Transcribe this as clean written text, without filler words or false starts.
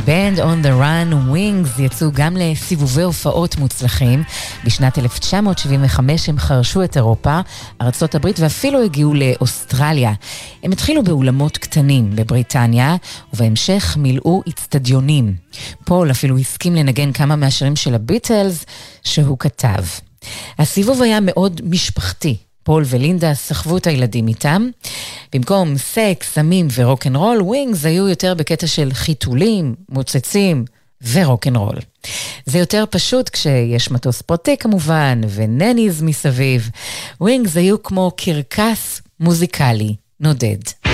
Band on the Run Wings יצאו גם לסיבובי הופעות מוצלחים. בשנת 1975 הם חרשו את אירופה, ארצות הברית ואפילו הגיעו לאוסטרליה. הם התחילו באולמות קטנים בבריטניה, ובהמשך מילאו אצטדיונים. פול אפילו הסכים לנגן כמה מהשירים של הביטלס שהוא כתב. הסיבוב היה מאוד משפחתי. פול ולינדה סחבו את הילדים איתם. במקום סקס, סמים ורוק'נ'רול, ווינגס היו יותר בקטע של חיתולים, מוצצים ורוק'נ'רול. זה יותר פשוט כשיש מטוס פרטי כמובן, ונניז מסביב. ווינגס היו כמו קרקס מוזיקלי נודד.